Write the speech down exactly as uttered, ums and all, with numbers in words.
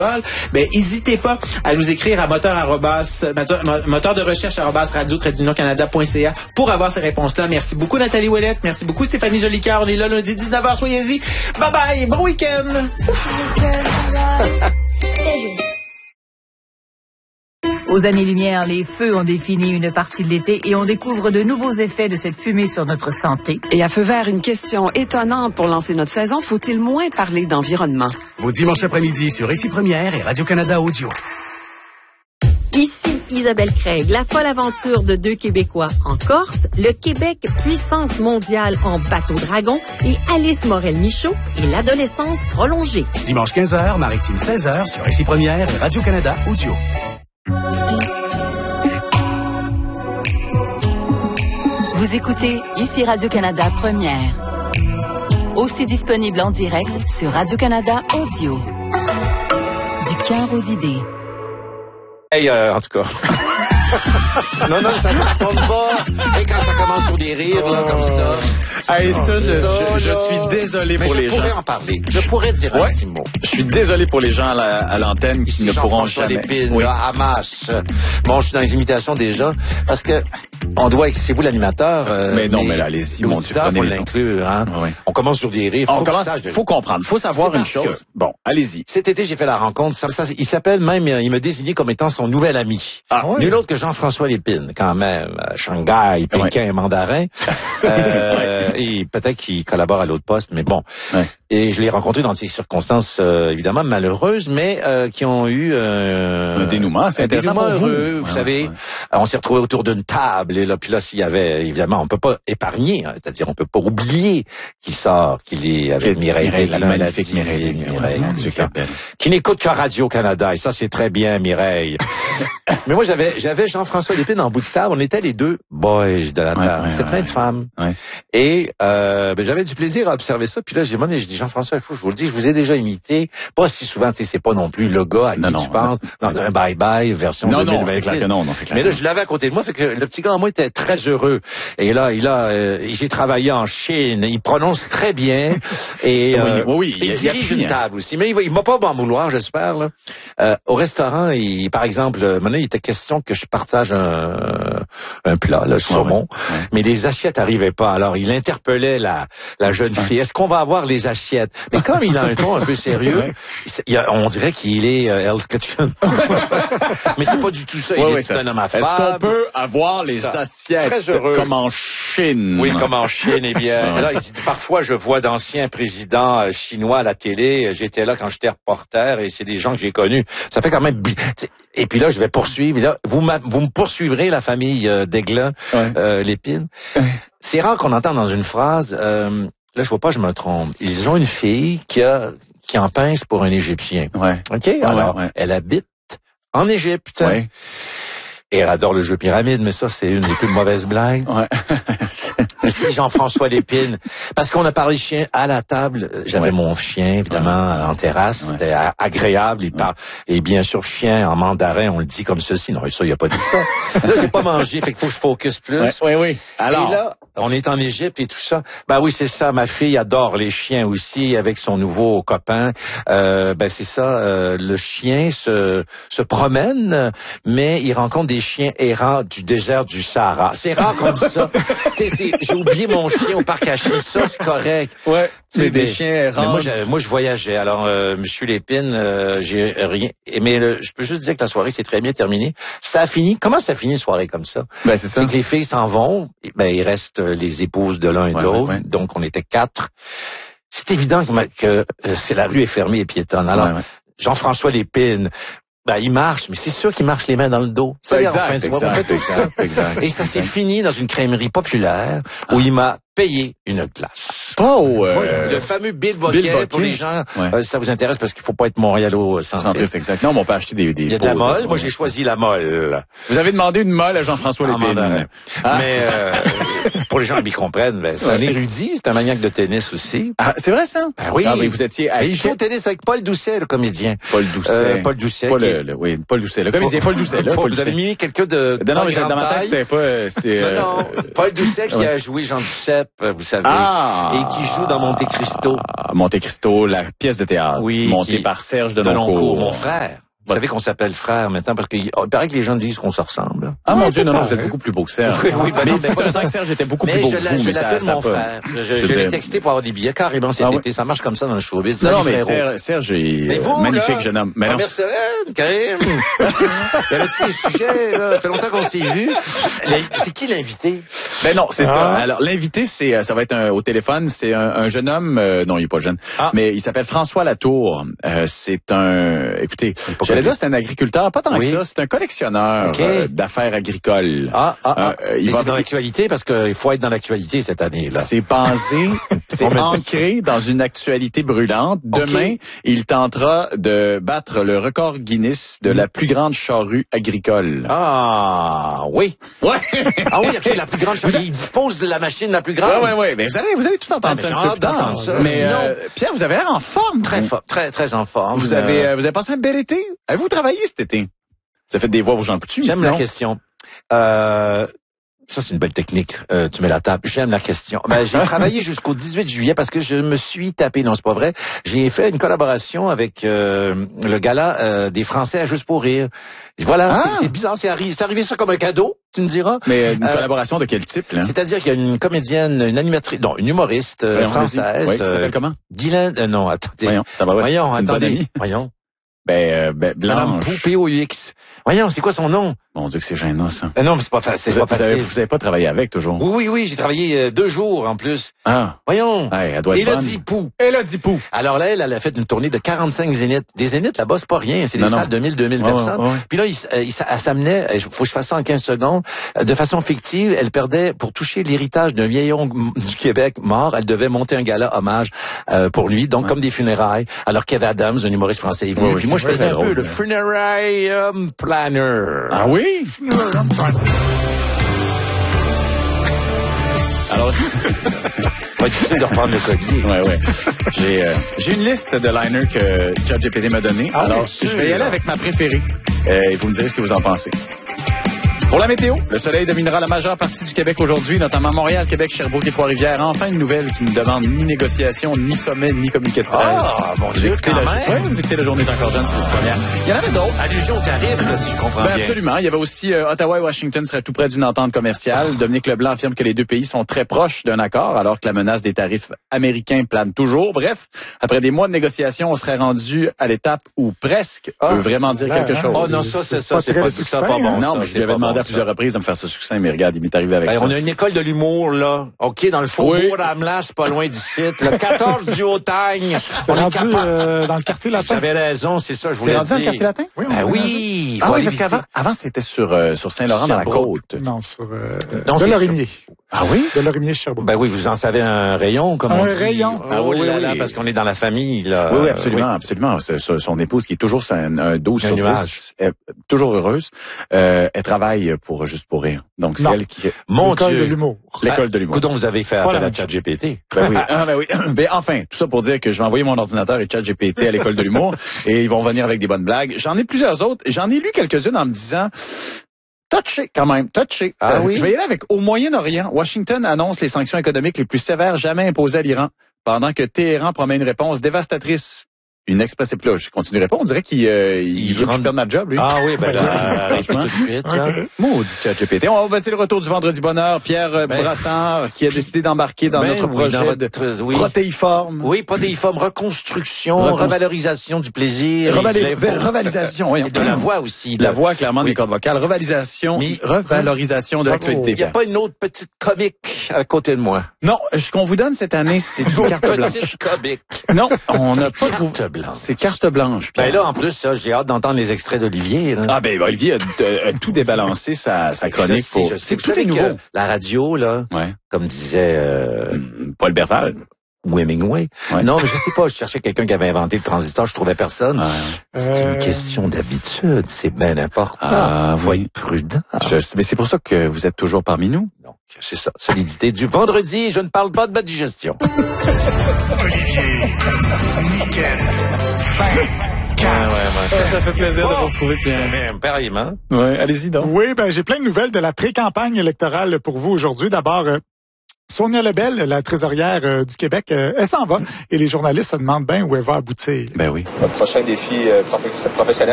Ben, n'hésitez pas à nous écrire à moteur arrobas, moteur, moteur de recherche arrobas radio trait d'union canada point c a pour avoir ces réponses-là. Merci beaucoup Nathalie Ouellette. Merci beaucoup Stéphanie Jolicoeur. On est là lundi dix-neuf heures. Soyez-y. Bye bye. Bon week-end. Aux années-lumière, les feux ont défini une partie de l'été et on découvre de nouveaux effets de cette fumée sur notre santé. Et à feu vert, une question étonnante pour lancer notre saison. Faut-il moins parler d'environnement? Vos dimanches après-midi sur Récit Première et Radio-Canada Audio. Ici Isabelle Craig, la folle aventure de deux Québécois en Corse, le Québec puissance mondiale en bateau-dragon et Alice Morel-Michaud et l'adolescence prolongée. Dimanche quinze heures, Maritime seize heures sur Récit Première et Radio-Canada Audio. Vous écoutez ici Radio-Canada Première. Aussi disponible en direct sur Radio-Canada Audio. Du cœur aux idées. Hey, euh, en tout cas. non, non, ça ne raconte pas. Et quand ça commence sur des rires, là, comme ça. Hey, ça, je, je, je suis désolé Mais pour les gens. Je pourrais en parler. Je pourrais dire ouais. un petit mot. Je suis désolé pour les gens à, la, à l'antenne qui Ici, ne pourront Jean-François jamais. Lépine, Oui. là, Hamas. Bon, je suis dans les imitations déjà, parce que on doit, c'est vous l'animateur. Euh, mais non, mais, mais là, allez-y, mon Dieu, faut l'inclure, hein. Oui. On commence sur des rires. On faut commence, de... faut comprendre, faut savoir une chose. Que, bon, allez-y. Cet été, j'ai fait la rencontre. Ça, ça, il s'appelle même, il me désignait comme étant son nouvel ami. Ah, ouais. Nul autre que Jean-François Lépine, quand même. Shanghai, Pékin, ouais. et Mandarin. euh, et peut-être qu'il collabore à l'autre poste, mais bon. Ouais. Et je l'ai rencontré dans des circonstances euh, évidemment malheureuses, mais euh, qui ont eu euh, un dénouement, c'est un intéressant dénouement pour vous. heureux. Vous ouais, savez, ouais. on s'est retrouvés autour d'une table et là, puis là, s'il y avait évidemment, on peut pas épargner, hein, c'est-à-dire on peut pas oublier qu'il sort, qu'il est avec Mireille, Mireille la magnifique Mireille, Mireille, Mireille, ouais, Mireille qui n'écoute que Radio-Canada et ça c'est très bien, Mireille. Mais moi j'avais j'avais Jean-François Lépine en bout de table, on était les deux boys de la table, ouais, ouais, c'est ouais, plein ouais. de femmes. Ouais. Et euh, ben, j'avais du plaisir à observer ça. Puis là, j'ai demandé, je dis Jean-François, il faut, je vous le dis, je vous ai déjà imité. Pas si souvent, tu sais, c'est pas non plus le gars à qui non, tu non, penses. Non, un bye-bye version non, deux mille vingt. Non, c'est clair que non, non, c'est clair. Mais là, je l'avais à côté de moi, fait que le petit gars en moi était très heureux. Et là, il a, euh, j'ai travaillé en Chine. Il prononce très bien. Et euh, oui, oui, il, il, dirige il une table aussi. Mais il, va, il m'a pas m'en vouloir, j'espère. Là. Euh, au restaurant, il, par exemple, maintenant, il était question que je partage un, un plat, le saumon. Ouais, ouais. Mais les assiettes arrivaient pas. Alors, il interpellait la, la jeune fille. Est-ce qu'on va avoir les assiettes? Mais comme il a un ton un peu sérieux, il a, on dirait qu'il est euh, Hell's Kitchen. Mais c'est pas du tout ça. Il ouais, est ouais, un homme affable. Est-ce qu'on peut avoir les ça. assiettes Très heureux. Comme en Chine? Oui, comme en Chine. Eh bien, ouais. là, il dit, parfois, je vois d'anciens présidents euh, chinois à la télé. J'étais là quand j'étais reporter et c'est des gens que j'ai connus. Ça fait quand même... Et puis là, je vais poursuivre. Et là, vous, vous me poursuivrez, la famille euh, d'Aiglun, ouais. euh, Lépine. Ouais. C'est rare qu'on entende dans une phrase... Euh, là, je vois pas, je me trompe. Ils ont une fille qui a qui en pince pour un Égyptien. Ouais. OK? Alors, ouais, ouais. elle habite en Égypte. Ouais. Et elle adore le jeu pyramide, mais ça, c'est une des plus mauvaises blagues. Ouais. Merci Jean-François Lépine. Parce qu'on a parlé chien à la table. J'avais ouais. mon chien, évidemment, ouais. en terrasse. Ouais. C'était agréable. Il parle. Et bien sûr, chien en mandarin, on le dit comme ceci. Non, ça, il a pas dit ça. Là, j'ai pas mangé, fait qu'il faut que je focus plus. Oui, oui, oui. Alors. Et là, on est en Égypte et tout ça. Ben oui, c'est ça. Ma fille adore les chiens aussi, avec son nouveau copain. Euh, ben c'est ça. Euh, le chien se se promène, mais il rencontre des chiens errants du désert du Sahara. C'est rare qu'on dise ça. J'ai oublié mon chien au parc à chiens. Ça, c'est correct. Ouais. C'est des mais, chiens errants. Mais moi, moi, je voyageais. Alors, euh, Monsieur Lépine, euh, j'ai rien. Mais le, je peux juste dire que la soirée s'est très bien terminée. Ça a fini. Comment ça finit une soirée comme ça? Ben c'est ça. C'est que les filles s'en vont. Ben il reste les épouses de l'un et de ouais, l'autre. Ouais, ouais. Donc on était quatre. C'est évident que, que euh, c'est la rue est fermée et piétonne. Alors ouais, ouais. Jean-François Lépine. Ben, il marche, mais c'est sûr qu'il marche les mains dans le dos. Ça, exact, en fin de exact, soirée, on fait tout exact, ça. exact, et ça s'est fini dans une crèmerie populaire où ah. il m'a payé une glace. Oh, euh, le fameux Bill Boquet, pour les gens, ouais. euh, ça vous intéresse parce qu'il faut pas être montréalo centriste. Exact. Non, mais on peut acheter des, des Il y a de la molle. Moi, j'ai choisi la molle. Vous avez demandé une molle à Jean-François Lépine. Ah. Mais euh, pour les gens qui comprennent, ben, c'est ouais. un érudit, c'est un maniaque de tennis aussi. Ah, c'est vrai ça? Ben oui. Ah, mais vous étiez à... Il joue au tennis avec Paul Doucet, le comédien. Paul Doucet. Euh, Paul Doucet. Paul, est... le, oui, Paul Doucet. Le comédien Paul Doucet. Là, Paul, Paul vous avez mis quelqu'un de. Non, non, mais dans ma tête, c'était pas. Non, non. Paul Doucet qui a joué Jean Ducel Depp, vous savez, Ah! et qui joue dans Monte Cristo. Ah, Monte Cristo, la pièce de théâtre. Oui, montée qui- par Serge de Denoncourt. Denoncourt, mon frère. Vous savez qu'on s'appelle frère maintenant parce qu'il il paraît que les gens disent qu'on se ressemble. Ah mon Ouais, Dieu, c'est non, non, pareil. vous êtes beaucoup plus beau que Serge. Oui, oui, ben mais non, il mais fut pas un ça. temps que Serge était beaucoup plus Mais beau je, que l'a- vous, je mais ça, l'appelle ça a mon pas- frère. Je, je, Je je l'ai sais. texté pour avoir des billets carrément cet Ah été. Ça marche comme ça dans le showbiz. Non, Salut, non, mais frérot. Serge, Serge est Mais vous, magnifique là, jeune homme. Mais non. première semaine, Karim. Il y avait-tu des sujets, là? Ça fait longtemps qu'on s'est vus. C'est qui l'invité? Ben non, c'est Ah. ça. Alors l'invité, c'est euh, ça va être un, au téléphone, c'est un, un jeune homme. Euh, non, il est pas jeune, Ah. mais il s'appelle François Latour. Euh, c'est un, écoutez, pas j'allais connu. dire c'est un agriculteur, pas tant Oui. que ça. C'est un collectionneur Ok. euh, d'affaires agricoles. Ah, ah, ah. Euh, il Mais va- c'est dans l'actualité parce qu'il faut être dans l'actualité cette année, là. C'est basé, c'est On me dit ancré dans une actualité brûlante. Demain, Ok. il tentera de battre le record Guinness de la plus grande charrue agricole. Ah, oui. Ouais. Ah oui, ok, la plus grande chose. Il dispose de la machine la plus grande. Ouais, ouais, ouais. Mais vous allez, vous allez tout entendre Ah, mais ça j'ai un petit peu hâte plus tard. d'entendre ça. Mais Sinon- euh, Pierre, vous avez l'air en forme. Très vous. fort, très, très en forme. Vous avez, Euh, euh, vous avez passé un bel été. Avez-vous travaillé cet été? Vous avez fait des voix aux Jean Coutu, J'aime sinon? la question. Euh, ça, c'est une belle technique. Euh, tu mets la table. J'aime la question. Ben, j'ai travaillé jusqu'au dix-huit juillet parce que je me suis tapé. Non, c'est pas vrai. J'ai fait une collaboration avec euh, le gala euh, des Français à Juste pour rire. Voilà, Ah! c'est- c'est bizarre. C'est arrivé, c'est arrivé ça comme un cadeau, tu me diras. Mais euh, une Euh, collaboration de quel type, là? C'est-à-dire qu'il y a une comédienne, une animatrice, non, une humoriste euh, Voyons, française. vas-y. Oui, qui s'appelle euh, comment? Guylaine, euh, non, attendez. Voyons, ça va, ouais. Voyons, C'est une bonne attendez. amie. Voyons. Ben, euh, ben, Madame Blanche. Pou, P O U X. Voyons, c'est quoi son nom? Mon Dieu, que c'est gênant, ça. Euh, non, mais c'est pas, fa- c'est Vous, pas vous avez, facile. vous avez pas travaillé avec, toujours? Oui, oui, oui, j'ai travaillé euh, deux jours en plus. Ah. Voyons. Ouais, elle doit être Élodie bonne. Pou. Élodie Pou. Alors là, elle, elle a fait une tournée de quarante-cinq zéniths. Des zéniths, là-bas, c'est pas rien. C'est des Non, non. salles de mille, deux mille Ouais, personnes. ouais, ouais. Puis là, il, s- euh, il s- elle s'amenait, il faut que je fasse ça en quinze secondes, euh, de façon fictive, elle perdait, pour toucher l'héritage d'un vieil oncle m- du Québec mort, elle devait monter un gala hommage euh, pour lui, donc comme des funérailles. Alors Kev Adams, un humoriste français, est venu. Ouais, Puis ouais, moi, je ouais, faisais c'est un drôle, peu le ouais. funerarium planner. Ah oui? Alors, Va être difficile de reprendre le collier. ouais, ouais. J'ai, euh, j'ai une liste de liners que ChatGPT m'a donné. Ah, Alors, bien sûr. je vais y aller avec ma préférée. Euh, et vous me direz ce que vous en pensez. Pour la météo, le soleil dominera la majeure partie du Québec aujourd'hui, notamment Montréal, Québec, Sherbrooke et Trois-Rivières. Enfin, une nouvelle qui ne demande ni négociation, ni sommet, ni communiqué de presse. Ah, mon Vous Dieu, écoutez quand la, même. ouais, vous écoutez la journée est encore jeune, c'est les premières. Il y en avait d'autres. Allusion au tarif, là, si je comprends Ben bien. absolument. Il y avait aussi euh, Ottawa et Washington seraient tout près d'une entente commerciale. Dominique Leblanc affirme que les deux pays sont très proches d'un accord, alors que la menace des tarifs américains plane toujours. Bref, après des mois de négociations, on serait rendu à l'étape où presque Ah, peut vraiment dire ben, quelque hein, chose. Oh non, ça, c'est C'est ça, pas c'est très pas tout ça, succinct, pas bon. hein. non, ça, mais je c'est lui avais pas demandé bon, à ça. plusieurs reprises de me faire ce succès, mais regarde, il m'est arrivé avec Ben, ça. on a une école de l'humour, là. OK, dans le faubourg Oui. d'Amelas, pas loin du site. Le quatorze du Hautagne. C'est On est rendu capable. euh, dans le quartier latin. J'avais raison, c'est ça, je C'est voulais rendu dans le dire. quartier latin? Oui, on Ben est oui, il Ah faut oui, aller parce visiter. qu'avant, avant, c'était sur, euh, sur Saint-Laurent, dans la Sherbrooke. côte. Non, sur euh, Non, de c'est Lorimier. Ah oui? De Lorimier Sherbrooke. Ben oui, vous en savez un rayon, comme Un on dit. rayon. Ah oui, oui, là, oui. là, parce qu'on est dans la famille, là. Oui, oui, Euh, absolument, absolument. C'est- c'est- son épouse, qui est toujours sur un, un douze Un sur nuage. dix, est toujours heureuse, euh, elle travaille pour Juste pour rire. Donc, c'est Non. elle qui... Mon L'école de Dieu. l'humour. L'école de l'humour. Coudon, vous avez fait Pas appel la à même chose. ChatGPT. Ben oui. Ah, ben oui. Ben enfin, tout ça pour dire que je vais envoyer mon ordinateur et ChatGPT à l'école de l'humour et ils vont venir avec des bonnes blagues. J'en ai plusieurs autres. J'en ai lu quelques-unes en me disant... Touché, quand même, touché. Ah Euh, oui? Je vais y aller avec au Moyen-Orient. Washington annonce les sanctions économiques les plus sévères jamais imposées à l'Iran, pendant que Téhéran promet une réponse dévastatrice. Une express là, je continuerai pas. On dirait qu'il euh, il Il veut que je rentre- perde ma job, lui. Ah oui, ben là, arrêtez tout de suite, là. Maudit ChatGPT. On va c'est le retour du vendredi bonheur. Pierre euh, Ben- Brassard qui a décidé d'embarquer dans Ben notre oui, projet dans votre- de oui. protéiforme. Oui, protéiforme, reconstruction, Reconstru- revalorisation du plaisir. Revalé- et de l'info- revalisation, voyons. Et de la voix aussi. De la là. voix, clairement, Oui. des cordes vocales. Revalisation, Mais- revalorisation de l'actualité. Il n'y a Pierre. pas une autre petite comique à côté de moi. Non, ce qu'on vous donne cette année, c'est une carte blanche. Petite comique. Non, on n'a C'est pas carte trouvé- blanche. C'est carte blanche. Pierre. Ben là, en plus, ça, j'ai hâte d'entendre les extraits d'Olivier. là. Ah ben Olivier a, a- a tout débalancé sa, sa chronique. Je sais, pour... je sais. C'est Vous tout est savez que nouveau. La radio, là, Ouais. comme disait euh, Hum, Paul Berval. Hemingway. Ouais. Non, mais je sais pas, je cherchais quelqu'un qui avait inventé le transistor, je trouvais personne. Ouais. C'est Euh, une question d'habitude, c'est bien important. Ah, Faut oui. être prudent. Je- mais c'est pour ça que vous êtes toujours parmi nous. Donc, c'est ça, solidité du vendredi. Je ne parle pas de ma digestion. Olivier, Nickel, fin, Ah, ouais, ouais. Ça fait plaisir de vous retrouver Pierre. Mais, pareillement. Ouais, allez-y donc. Oui, ben j'ai plein de nouvelles de la pré-campagne électorale pour vous aujourd'hui. D'abord, euh, Sonia Lebel, la trésorière euh, du Québec, euh, elle s'en va et les journalistes se demandent bien où elle va aboutir. Ben oui. Votre prochain défi euh, professionnel